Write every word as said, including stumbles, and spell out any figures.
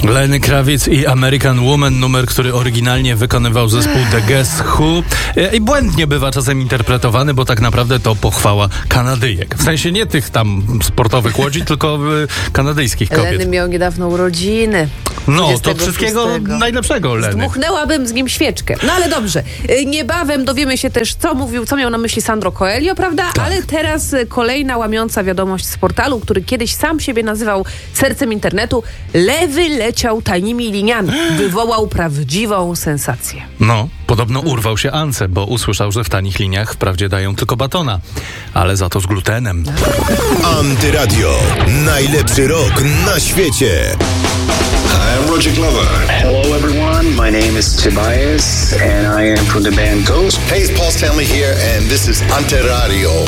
Lenny Kravitz i American Woman, numer, który oryginalnie wykonywał zespół The Guess Who i błędnie bywa czasem interpretowany, bo tak naprawdę to pochwała Kanadyjek. W sensie nie tych tam sportowych łodzi, tylko kanadyjskich kobiet. Lenny miał niedawno urodziny. No, to wszystkiego najlepszego, Lenny. Zdmuchnęłabym z nim świeczkę. No ale dobrze. Niebawem dowiemy się też, co mówił, co miał na myśli Sandro Coelho, prawda? Tak. Ale teraz kolejna łamiąca wiadomość z portalu, który kiedyś sam siebie nazywał sercem internetu. Lewy leciał tajnymi liniami. Wywołał prawdziwą sensację. No, podobno urwał się Ance, bo usłyszał, że w tanich liniach wprawdzie dają tylko batona, ale za to z glutenem. Antyradio. Najlepszy rok na świecie. Hi, I'm Roger Glover. Hello, everyone. My name is Tobias, and I am from the band Ghost. Hey, it's Paul Stanley here, and this is Antyradio.